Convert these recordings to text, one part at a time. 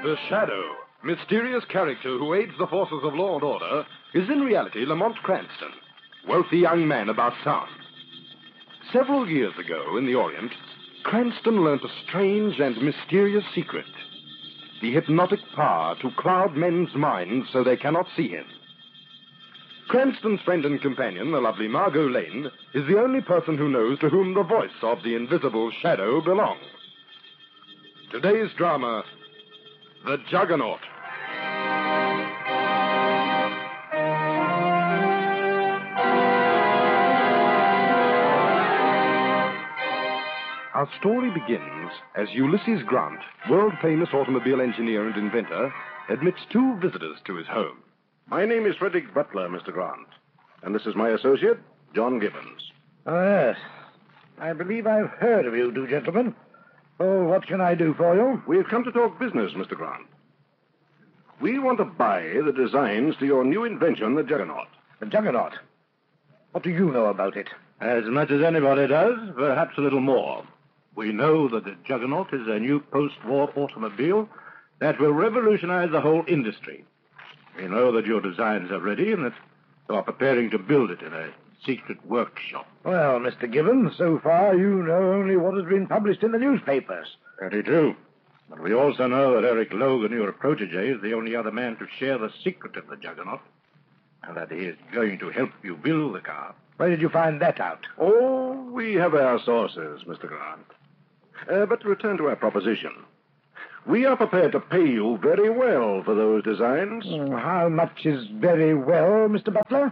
The Shadow, mysterious character who aids the forces of law and order, is in reality Lamont Cranston, wealthy young man about town. Several years ago in the Orient, Cranston learnt a strange and mysterious secret. The hypnotic power to cloud men's minds so they cannot see him. Cranston's friend and companion, the lovely Margot Lane, is the only person who knows to whom the voice of the invisible Shadow belongs. Today's drama, The Juggernaut. Our story begins as Ulysses Grant, world-famous automobile engineer and inventor, admits two visitors to his home. My name is Frederick Butler, Mr. Grant, and this is my associate, John Gibbons. Oh, yes. I believe I've heard of you two gentlemen. Oh, what can I do for you? We've come to talk business, Mr. Grant. We want to buy the designs to your new invention, the Juggernaut. The Juggernaut? What do you know about it? As much as anybody does, perhaps a little more. We know that the Juggernaut is a new post-war automobile that will revolutionize the whole industry. We know that your designs are ready and that you are preparing to build it in a secret workshop. Well, Mr. Gibbons, so far you know only what has been published in the newspapers. Very true. But we also know that Eric Logan, your protege, is the only other man to share the secret of the Juggernaut, and that he is going to help you build the car. Where did you find that out? Oh, we have our sources, Mr. Grant. But to return to our proposition. We are prepared to pay you very well for those designs. How much is very well, Mr. Butler?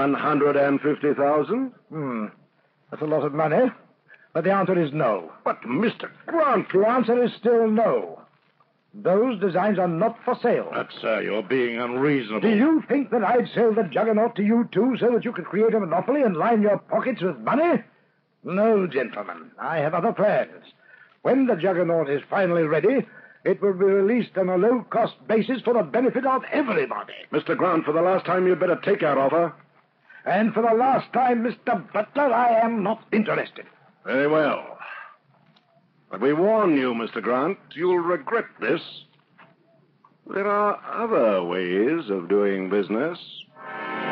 $150,000. That's a lot of money. But the answer is no. But, Mr. Grant... The answer is still no. Those designs are not for sale. But, sir, you're being unreasonable. Do you think that I'd sell the Juggernaut to you two so that you could create a monopoly and line your pockets with money? No, gentlemen. I have other plans. When the Juggernaut is finally ready, it will be released on a low-cost basis for the benefit of everybody. Mr. Grant, for the last time, you'd better take our offer. And for the last time, Mr. Butler, I am not interested. Very well. But we warn you, Mr. Grant, you'll regret this. There are other ways of doing business.